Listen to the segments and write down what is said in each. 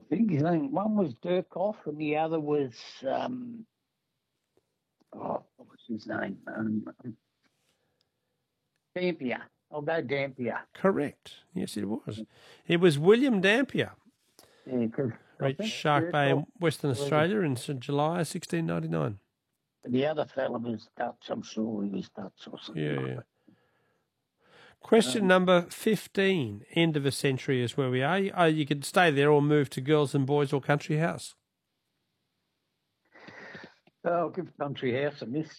think his name, one was Durkoff and the other was, what was his name? Dampier. I'll go Dampier. Correct. Yes, it was. It was William Dampier. Yeah, because Reached Shark Bay in Western Australia in July 1699. the other fella was Dutch. I'm sure he was Dutch or something. Yeah. Question number 15. End of a century is where we are. You could stay there or move to Girls and Boys or Country House. I'll give Country House a miss.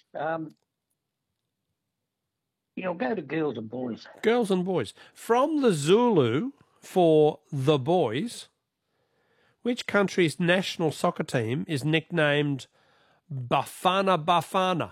I'll go to Girls and Boys. Girls and Boys. From the Zulu for the boys, which country's national soccer team is nicknamed Bafana Bafana?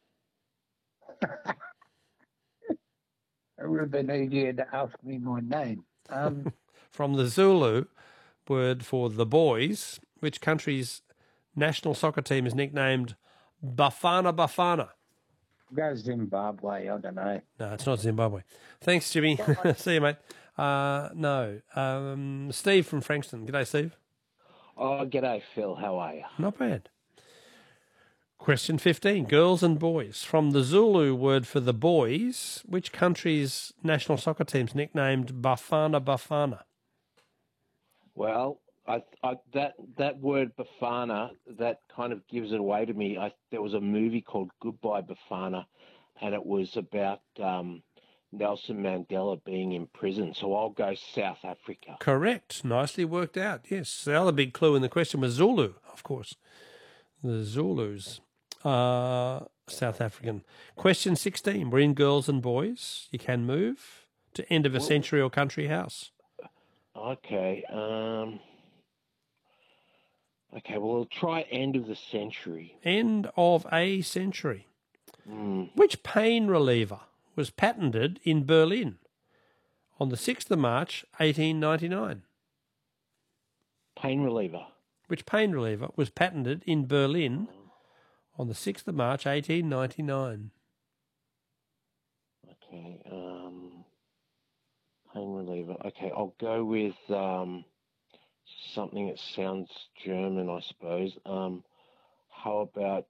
It would have been easier to ask me my name. From the Zulu word for the boys, which country's national soccer team is nicknamed Bafana Bafana? Go Zimbabwe, I don't know. No, it's not Zimbabwe. Thanks, Jimmy. See you, mate. No. Steve from Frankston. G'day, Steve. Oh, g'day, Phil. How are you? Not bad. Question 15. Girls and Boys. From the Zulu word for the boys, which country's national soccer team's nicknamed Bafana Bafana? Well, that word Bafana, that kind of gives it away to me. There was a movie called Goodbye Bafana, and it was about Nelson Mandela being in prison. So I'll go South Africa. Correct. Nicely worked out. Yes. The other big clue in the question was Zulu, of course. The Zulus. South African. Question 16. We're in Girls and Boys. You can move to End of a Century or Country House. Okay. Okay, well, we'll try End of the Century. End of a century. Which pain reliever was patented in Berlin on the 6th of March, 1899? Pain reliever. Which pain reliever was patented in Berlin on the 6th of March, 1899? Okay, pain reliever. Okay, I'll go with something that sounds German, I suppose. How about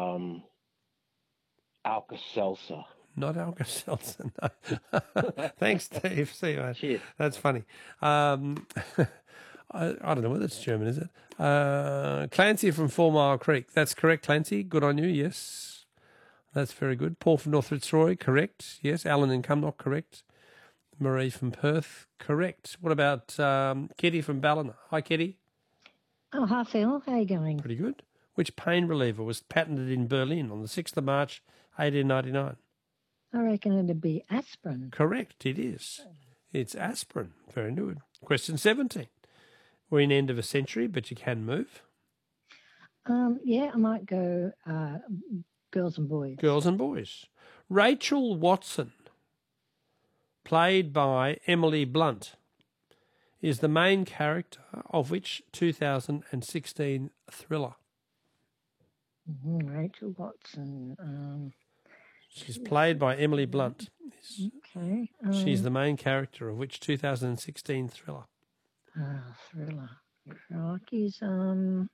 Alka-Seltzer? Not Alka-Seltzer, no. Thanks, Steve. See you, mate. Cheers. That's funny. I don't know whether it's German, is it? Clancy from 4 Mile Creek. That's correct, Clancy. Good on you, yes. That's very good. Paul from North Fitzroy, correct. Yes. Alan in Cumnock, correct. Marie from Perth, correct. What about Kitty from Ballina? Hi, Kitty. Oh, hi, Phil. How are you going? Pretty good. Which pain reliever was patented in Berlin on the 6th of March, 1899? I reckon it'd be aspirin. Correct, it is. It's aspirin. Very good. Question 17. We're in End of a Century, but you can move. Yeah, I might go Girls and Boys. Girls and Boys. Rachel Watson, played by Emily Blunt, is the main character of which 2016 thriller? Rachel Watson. She's played by Emily Blunt. Okay. She's the main character of which 2016 thriller? Thriller. Crikey's, I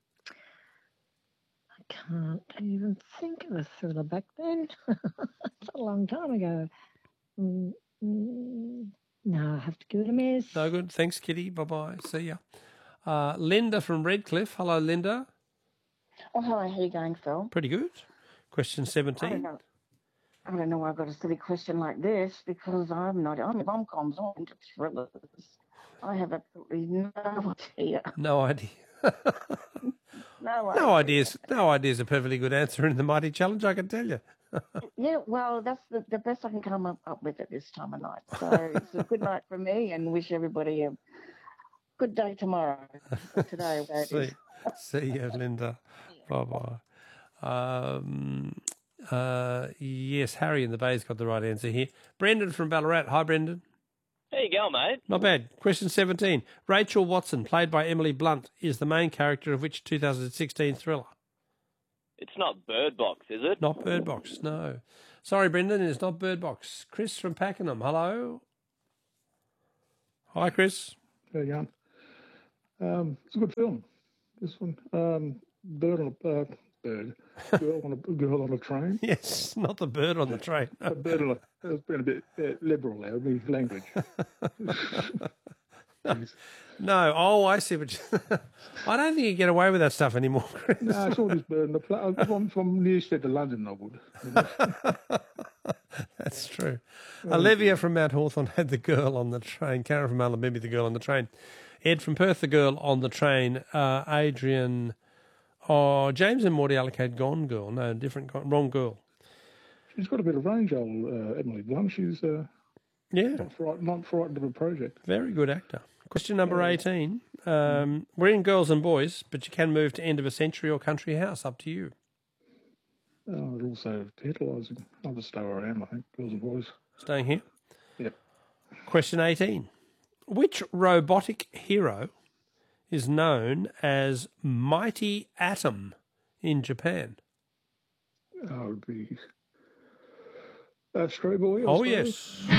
can't even think of a thriller back then. It's a long time ago. No, I have to give it a miss. No good. Thanks, Kitty. Bye-bye. See ya. Linda from Redcliffe. Hello, Linda. Oh, hello. How are you going, Phil? Pretty good. Question 17. I don't know why I've got a silly question like this because I'm rom-coms, I'm into thrillers. I have absolutely no idea. No idea. No idea. No idea is a perfectly good answer in the Mighty Challenge, I can tell you. Yeah, well, that's the best I can come up with at this time of night. So it's a good night for me and wish everybody a good day tomorrow. Today, where it is. See you, Linda. Bye-bye. Yes, Harry in the Bay's got the right answer here. Brendan from Ballarat. Hi, Brendan. How you going, mate? Not bad. Question 17. Rachel Watson, played by Emily Blunt, is the main character of which 2016 thriller? It's not Bird Box, is it? Not Bird Box, no. Sorry, Brendan, it's not Bird Box. Chris from Pakenham. Hello. Hi, Chris. There you It's a good film. This one, bird on a bird, girl on a train. Yes, not the bird on the train. A bird on a. It's been a bit liberal there with me language. No, I see what you... I don't think you get away with that stuff anymore, Chris. No, I saw this bird in the plane. From Newstead to London, I would. That's true. Olivia from Mount Hawthorn had the girl on the train. Karen from Alabama, the girl on the train. Ed from Perth, the girl on the train. Adrian, James and Morty allocate Gone Girl. No, wrong girl. She's got a bit of range, old Emily Blunt. She's not frightened of a project. Very good actor. Question number 18. We're in Girls and Boys, but you can move to End of a Century or Country House. Up to you. It also tantalising. I'll just stay where I am, I think. Girls and Boys. Staying here? Yep. Question 18. Which robotic hero is known as Mighty Atom in Japan? That would be Stray Boy. Oh, yes.